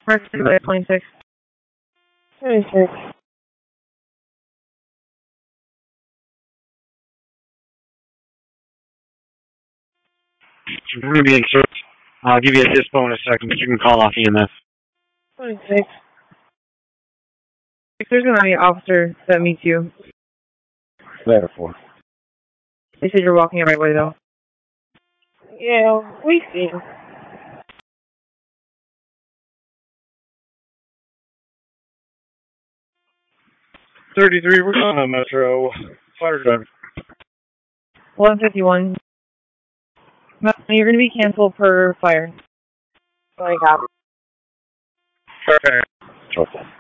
Mark 26. 26. We're going to be in search. I'll give you a dispo in a second, but you can call off EMS. 26. There's an army officer that meets you. Later, 4. They said you're walking the right way, though. Yeah, we see. 33, we're on a Metro. Fire driver. 1151. You're going to be canceled per fire. Like, Okay. Truffle.